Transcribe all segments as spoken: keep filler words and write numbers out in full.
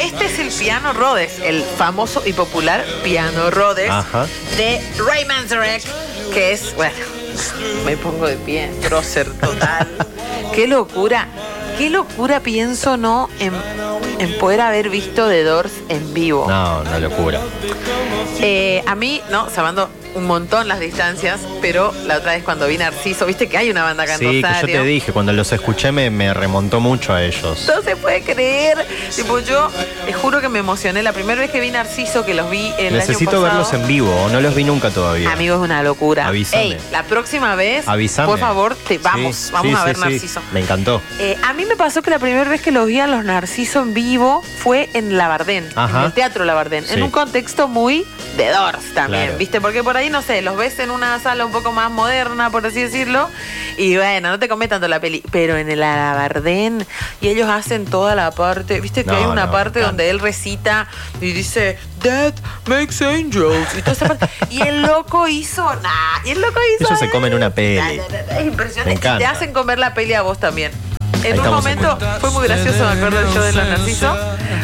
Este es el piano Rhodes, el famoso y popular piano Rhodes. Ajá. De Ray Manzarek, que es, bueno, me pongo de pie, prócer total. Qué locura, qué locura pienso, ¿no? En, en poder haber visto The Doors en vivo. No, una locura. Eh, a mí, no, salvando un montón las distancias, pero la otra vez cuando vi Narciso, viste que hay una banda acá en sí, Rosario. Sí, que yo te dije, cuando los escuché me, me remontó mucho a ellos. No se puede creer. Tipo, yo te juro que me emocioné. La primera vez que vi Narciso, que los vi el Necesito año pasado, verlos en vivo, no los vi nunca todavía. Amigo, es una locura. Avísame. Ey, la próxima vez, Avísame. por favor, te vamos, sí, vamos sí, a ver sí, Narciso. Sí. Me encantó. Eh, a mí me pasó que la primera vez que los vi a los Narciso en vivo fue en Labardén, Ajá. en el Teatro Labardén, sí. en un contexto muy de Doors también, claro. ¿viste? Porque por ahí, no sé, los ves en una sala un poco más moderna, por así decirlo, y bueno, no te come tanto la peli, pero en el Labardén, y ellos hacen toda la parte, ¿viste? Que no, hay una no, parte donde él recita y dice, Death makes angels, y toda esa parte, y el loco hizo nada, y el loco hizo... Ellos se comen una peli. Es impresionante, Me encanta. y te hacen comer la peli a vos también. En Ahí un momento en fue muy gracioso, me acuerdo del show de los Narciso,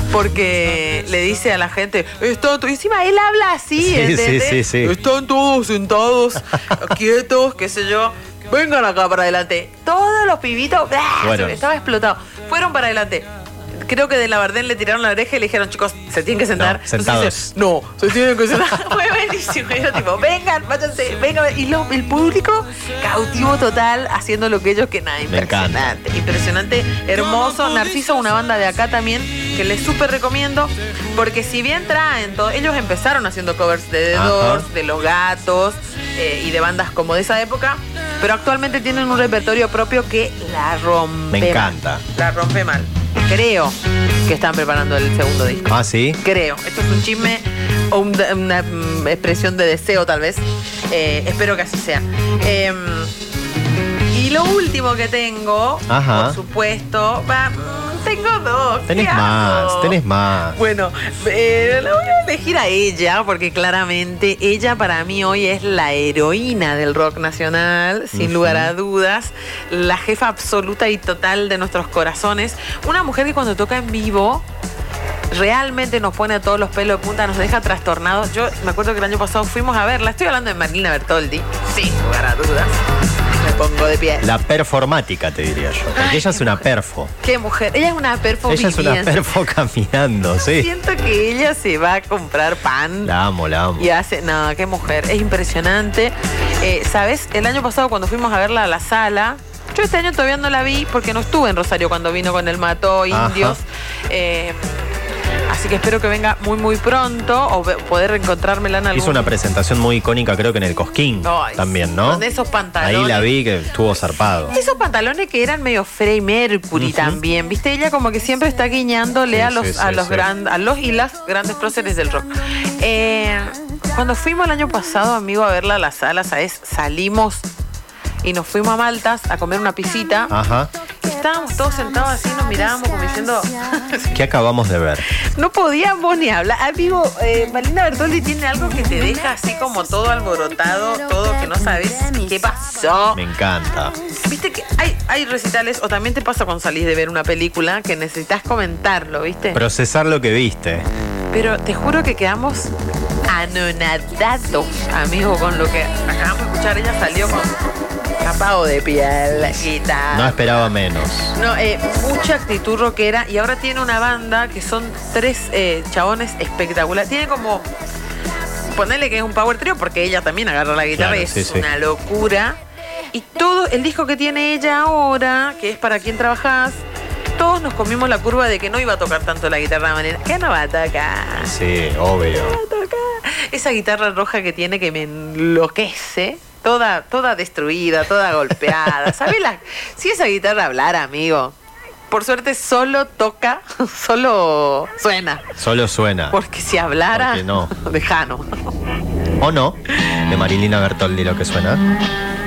porque le dice a la gente, están to-", y encima él habla así, sí, ¿entendés? Sí, sí, sí. Están todos sentados, quietos, qué sé yo, vengan acá para adelante. Todos los pibitos, bueno. estaba explotado, fueron para adelante. Creo que de Labardén le tiraron la oreja y le dijeron, chicos, se tienen que sentar. No, sentados. Entonces, no, se tienen que sentar. Fue buenísimo. Y yo tipo, vengan, váyanse, vengan. Y lo, el público cautivo total, haciendo lo que ellos que nada. Impresionante, impresionante, hermoso. Narciso, una banda de acá también, que les súper recomiendo. Porque si bien traen todo, ellos empezaron haciendo covers de The Doors, de Los Gatos eh, y de bandas como de esa época. Pero actualmente tienen un repertorio propio que la rompe. Me encanta. Mal, la rompe mal. Creo que están preparando el segundo disco. Ah, ¿sí? Creo. Esto es un chisme o un, una um, expresión de deseo, tal vez. Eh, espero que así sea. Eh, y lo último que tengo, Ajá. por supuesto, va, tengo dos. Tenés más, tenés más. Bueno, eh, la voy a elegir a ella, porque claramente ella para mí hoy es la heroína del rock nacional, sin uh-huh. lugar a dudas, la jefa absoluta y total de nuestros corazones. Una mujer que cuando toca en vivo realmente nos pone a todos los pelos de punta, nos deja trastornados. Yo me acuerdo que el año pasado fuimos a verla, estoy hablando de Marilina Bertoldi, sin lugar a dudas. Me pongo de pie. La performática, te diría yo. Porque Ay, ella es una perfo. Qué mujer. Ella es una perfo Ella viviente. es una perfo caminando, sí. Siento que ella se va a comprar pan. La amo, la amo. Y hace... No, qué mujer. Es impresionante. Eh, ¿Sabes? El año pasado cuando fuimos a verla a la sala... Yo este año todavía no la vi porque no estuve en Rosario cuando vino con el Mató Indios. Eh, así que espero que venga muy, muy pronto o poder reencontrármela en algún... Hizo una presentación muy icónica, creo que en el Cosquín Ay, también, ¿no? Con esos pantalones. Ahí la vi que estuvo zarpado. Esos pantalones que eran medio Freddie Mercury uh-huh. también, ¿viste? Ella como que siempre está guiñándole sí, a los, sí, a, los sí. gran, a los y las grandes próceres del rock. Eh, cuando fuimos el año pasado, amigo, a verla a la sala, ¿sabes? Salimos... Y nos fuimos a Maltas a comer una pisita. Ajá. Y estábamos todos sentados así, nos mirábamos como diciendo... ¿Qué acabamos de ver? No podíamos ni hablar. Amigo, eh, Marilina Bertoldi tiene algo que te deja así como todo alborotado, todo que no sabes qué pasó. Me encanta. Viste que hay, hay recitales, o también te pasa cuando salís de ver una película, que necesitas comentarlo, ¿viste? Procesar lo que viste. Pero te juro que quedamos anonadados, amigo, con lo que acabamos de escuchar. Ella salió con... Capado de piel, guitarra. No esperaba menos. No, eh, mucha actitud rockera. Y ahora tiene una banda que son tres eh, chabones espectaculares. Tiene como... Ponele que es un power trio porque ella también agarra la guitarra claro, y es sí, una sí. locura. Y todo el disco que tiene ella ahora, que es Para Quién Trabajás, todos nos comimos la curva de que no iba a tocar tanto la guitarra de manera. ¿Qué no va a tocar? Sí, obvio. No va a tocar. Esa guitarra roja que tiene que me enloquece. Toda, toda destruida, toda golpeada. ¿Sabes la? Si esa guitarra hablara, amigo. Por suerte solo toca, solo suena. Solo suena. Porque si hablara, Porque no. de Jano. ¿O no? De Marilina Bertoldi lo que suena.